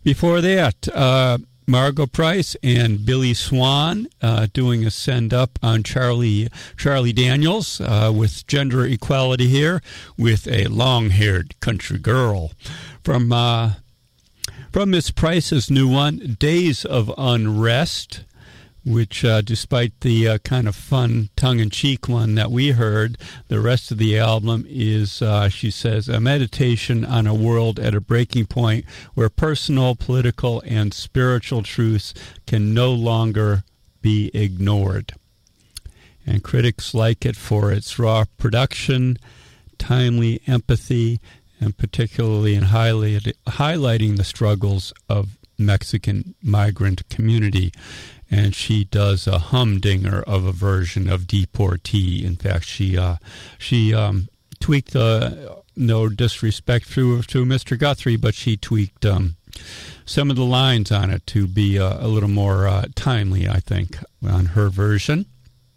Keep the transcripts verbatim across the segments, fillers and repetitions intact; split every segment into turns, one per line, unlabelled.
Before that, uh, Margo Price and Billy Swan uh, doing a send-up on Charlie Charlie Daniels uh, with gender equality here with a long-haired country girl. From, uh, from Miss Price's new one, Days of Unrest, which uh, despite the uh, kind of fun tongue-in-cheek one that we heard, the rest of the album is, uh, she says, a meditation on a world at a breaking point where personal, political, and spiritual truths can no longer be ignored. And critics like it for its raw production, timely empathy, and particularly in highlight, highlighting the struggles of Mexican migrant community. And she does a humdinger of a version of Deportee. In fact, she uh, she um, tweaked, uh, no disrespect to, to Mister Guthrie, but she tweaked um, some of the lines on it to be uh, a little more uh, timely, I think, on her version.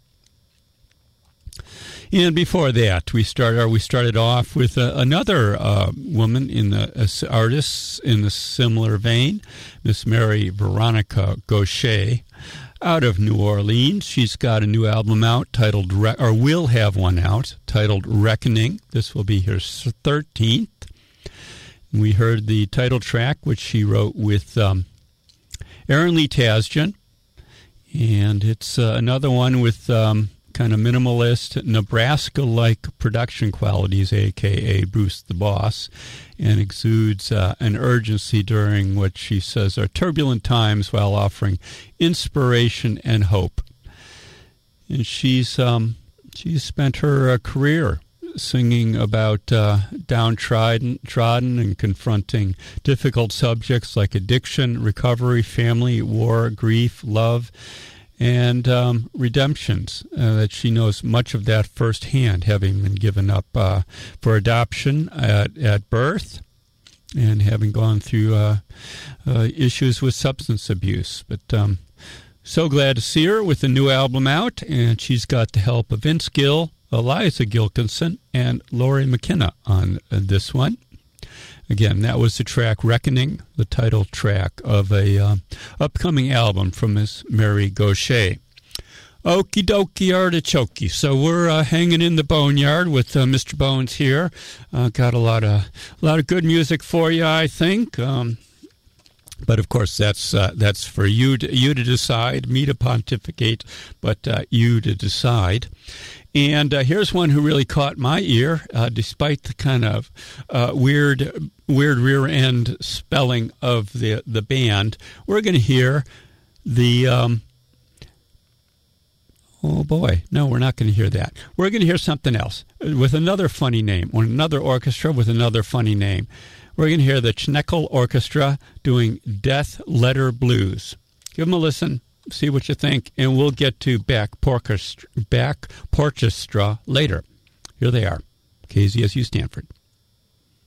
And before that, we started we started off with uh, another uh, woman in the uh, artists in the similar vein, Miss Mary Veronica Gaucher, out of New Orleans. She's got a new album out titled, Re- or will have one out titled Reckoning. This will be her thirteenth. We heard the title track, which she wrote with um, Aaron Lee Tasjan, and it's uh, another one with Um, kind of minimalist, Nebraska-like production qualities, a k a. Bruce the Boss, and exudes uh, an urgency during what she says are turbulent times while offering inspiration and hope. And she's um, she's spent her uh, career singing about uh, downtrodden trodden and confronting difficult subjects like addiction, recovery, family, war, grief, love, and um, redemptions, uh, that she knows much of that firsthand, having been given up uh, for adoption at, at birth and having gone through uh, uh, issues with substance abuse. But um, so glad to see her with a new album out, and she's got the help of Vince Gill, Eliza Gilkinson, and Lori McKenna on uh, this one. Again, that was the track Reckoning, the title track of a uh, upcoming album from Miss Mary Gaucher. Okie dokie artichoke. So we're uh, hanging in the boneyard with uh, Mister Bones here. Uh, got a lot of a lot of good music for you, I think. Um, but of course, that's uh, that's for you to, you to decide, me to pontificate, but uh, you to decide. And uh, here's one who really caught my ear, uh, despite the kind of uh, weird, weird rear end spelling of the the band. We're going to hear the. Um, oh boy, no, we're not going to hear that. We're going to hear something else with another funny name, or another orchestra with another funny name. We're going to hear the Chneckel Orchestra doing Death Letter Blues. Give them a listen. See what you think, and we'll get to back Porchestra, back Porchestra later. Here they are, K Z S U Stanford.